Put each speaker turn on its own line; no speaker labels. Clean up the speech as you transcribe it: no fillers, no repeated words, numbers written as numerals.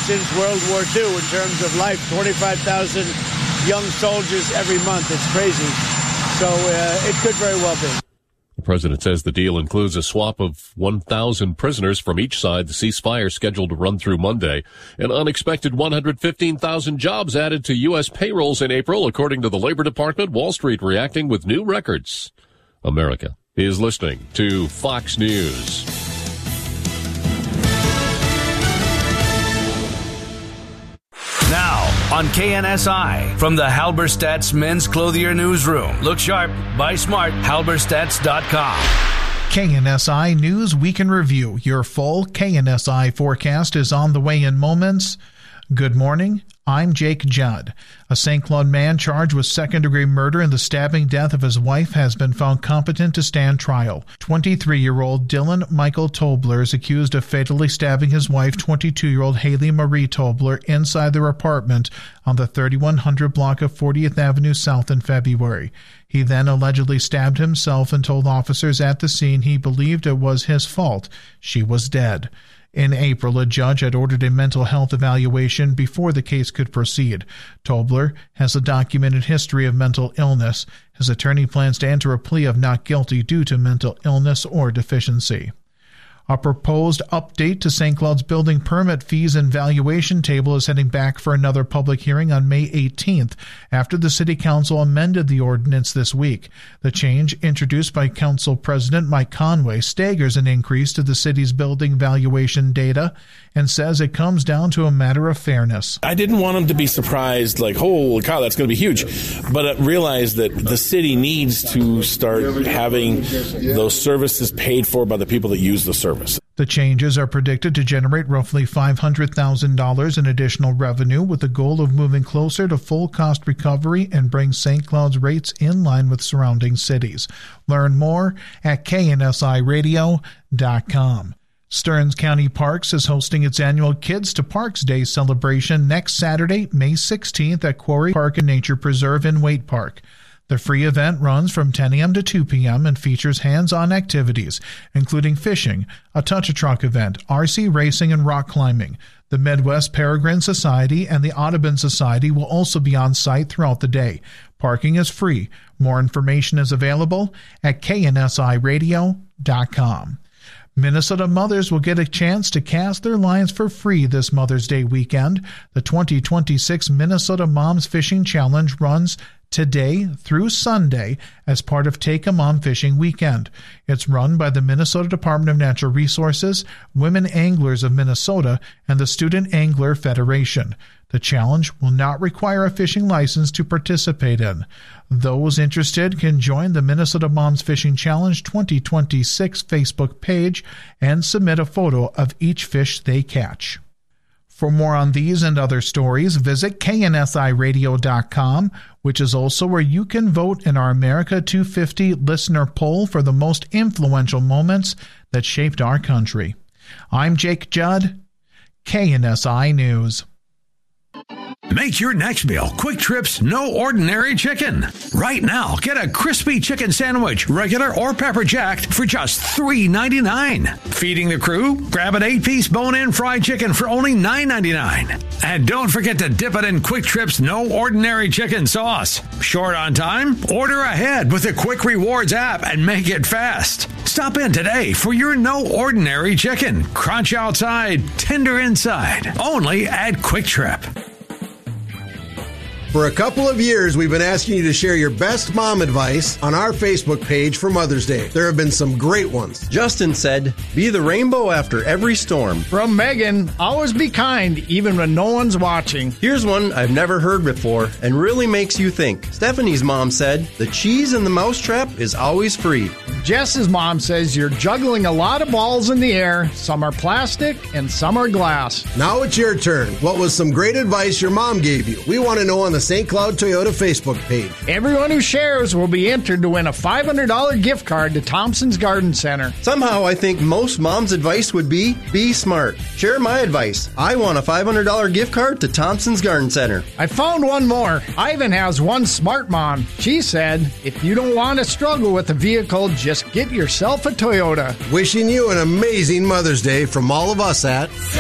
since World War II in terms of life. 25,000 young soldiers every month. It's crazy. So it could very well be.
The president says the deal includes a swap of 1,000 prisoners from each side. The ceasefire scheduled to run through Monday. An unexpected 115,000 jobs added to U.S. payrolls in April, according to the Labor Department. Wall Street reacting with new records. America is listening to Fox News.
Now, on KNSI, from the Halberstadt's Men's Clothier Newsroom. Look sharp, buy smart, halberstadts.com.
KNSI News Week in Review. Your full KNSI forecast is on the way in moments. Good morning. I'm Jake Judd. A St. Cloud man charged with second-degree murder in the stabbing death of his wife has been found competent to stand trial. 23-year-old Dylan Michael Tobler is accused of fatally stabbing his wife, 22-year-old Haley Marie Tobler, inside their apartment on the 3100 block of 40th Avenue South in February. He then allegedly stabbed himself and told officers at the scene he believed it was his fault. She was dead. In April, a judge had ordered a mental health evaluation before the case could proceed. Tobler has a documented history of mental illness. His attorney plans to enter a plea of not guilty due to mental illness or deficiency. A proposed update to St. Cloud's building permit fees and valuation table is heading back for another public hearing on May 18th after the City Council amended the ordinance this week. The change, introduced by Council President Mike Conway, staggers an increase to the city's building valuation data and says it comes down to a matter of fairness.
I didn't want them to be surprised, like, holy cow, that's going to be huge. But I realized that the city needs to start having those services paid for by the people that use the service.
The changes are predicted to generate roughly $500,000 in additional revenue, with the goal of moving closer to full cost recovery and bring St. Cloud's rates in line with surrounding cities. Learn more at KNSIRadio.com. Stearns County Parks is hosting its annual Kids to Parks Day celebration next Saturday, May 16th at Quarry Park and Nature Preserve in Waite Park. The free event runs from 10 a.m. to 2 p.m. and features hands-on activities, including fishing, a touch-a-truck event, RC racing, and rock climbing. The Midwest Peregrine Society and the Audubon Society will also be on site throughout the day. Parking is free. More information is available at KNSIRadio.com. Minnesota mothers will get a chance to cast their lines for free this Mother's Day weekend. The 2026 Minnesota Moms Fishing Challenge runs today through Sunday as part of Take a Mom Fishing Weekend. It's run by the Minnesota Department of Natural Resources, Women Anglers of Minnesota, and the Student Angler Federation. The challenge will not require a fishing license to participate in. Those interested can join the Minnesota Moms Fishing Challenge 2026 Facebook page and submit a photo of each fish they catch. For more on these and other stories, visit KNSIRadio.com, which is also where you can vote in our America 250 listener poll for the most influential moments that shaped our country. I'm Jake Judd, KNSI News.
Make your next meal Quick Trip's No Ordinary Chicken. Right now, get a crispy chicken sandwich, regular or pepper jacked, for just $3.99. Feeding the crew? Grab an 8-piece bone-in fried chicken for only $9.99. And don't forget to dip it in Quick Trip's No Ordinary Chicken sauce. Short on time? Order ahead with the Quick Rewards app and make it fast. Stop in today for your No Ordinary Chicken. Crunch outside, tender inside. Only at Quick Trip.
For a couple of years, we've been asking you to share your best mom advice on our Facebook page for Mother's Day. There have been some great ones.
Justin said, "Be the rainbow after every storm."
From Megan, "Always be kind, even when no one's watching."
Here's one I've never heard before and really makes you think. Stephanie's mom said, "The cheese in the mousetrap is always free."
Jess's mom says, "You're juggling a lot of balls in the air. Some are plastic and some are glass."
Now it's your turn. What was some great advice your mom gave you? We want to know on the St. Cloud Toyota Facebook page.
Everyone who shares will be entered to win a $500 gift card to Thompson's Garden Center.
Somehow I think most moms' advice would be smart. Share my advice. I want a $500 gift card to Thompson's Garden Center.
I found one more. Ivan has one smart mom. She said, "If you don't want to struggle with a vehicle, just get yourself a Toyota."
Wishing you an amazing Mother's Day from all of us at